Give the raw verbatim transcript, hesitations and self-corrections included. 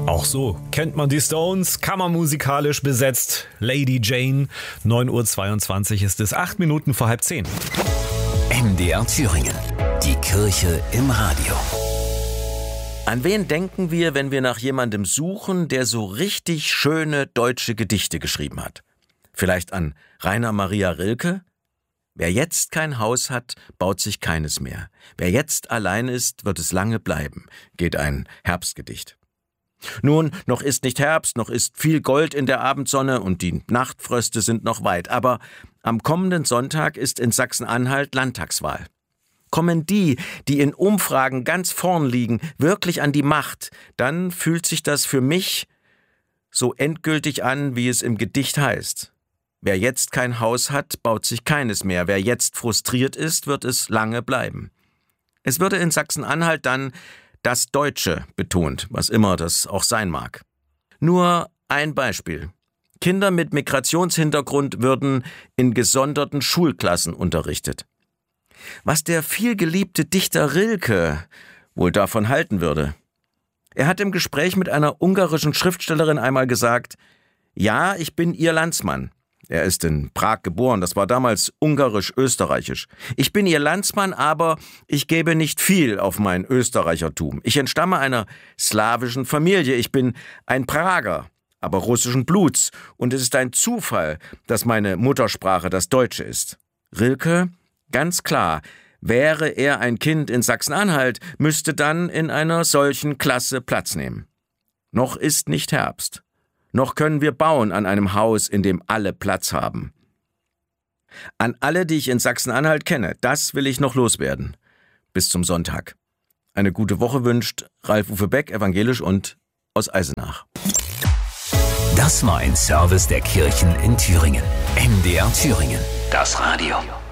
Auch so kennt man die Stones, kammermusikalisch besetzt. Lady Jane, neun Uhr zweiundzwanzig ist es, acht Minuten vor halb zehn. M D R Thüringen, die Kirche im Radio. An wen denken wir, wenn wir nach jemandem suchen, der so richtig schöne deutsche Gedichte geschrieben hat? Vielleicht an Rainer Maria Rilke? Wer jetzt kein Haus hat, baut sich keines mehr. Wer jetzt allein ist, wird es lange bleiben, geht ein Herbstgedicht. Nun, noch ist nicht Herbst, noch ist viel Gold in der Abendsonne und die Nachtfröste sind noch weit. Aber am kommenden Sonntag ist in Sachsen-Anhalt Landtagswahl. Kommen die, die in Umfragen ganz vorn liegen, wirklich an die Macht, dann fühlt sich das für mich so endgültig an, wie es im Gedicht heißt. Wer jetzt kein Haus hat, baut sich keines mehr. Wer jetzt frustriert ist, wird es lange bleiben. Es würde in Sachsen-Anhalt dann das Deutsche betont, was immer das auch sein mag. Nur ein Beispiel. Kinder mit Migrationshintergrund würden in gesonderten Schulklassen unterrichtet. Was der vielgeliebte Dichter Rilke wohl davon halten würde? Er hat im Gespräch mit einer ungarischen Schriftstellerin einmal gesagt, ja, ich bin ihr Landsmann. Er ist in Prag geboren, das war damals ungarisch-österreichisch. Ich bin ihr Landsmann, aber ich gebe nicht viel auf mein Österreichertum. Ich entstamme einer slawischen Familie, ich bin ein Prager, aber russischen Bluts. Und es ist ein Zufall, dass meine Muttersprache das Deutsche ist. Rilke, ganz klar, wäre er ein Kind in Sachsen-Anhalt, müsste dann in einer solchen Klasse Platz nehmen. Noch ist nicht Herbst. Noch können wir bauen an einem Haus, in dem alle Platz haben. An alle, die ich in Sachsen-Anhalt kenne, das will ich noch loswerden. Bis zum Sonntag. Eine gute Woche wünscht Ralf-Uwe Beck, evangelisch und aus Eisenach. Das war ein Service der Kirchen in Thüringen. M D R Thüringen, das Radio.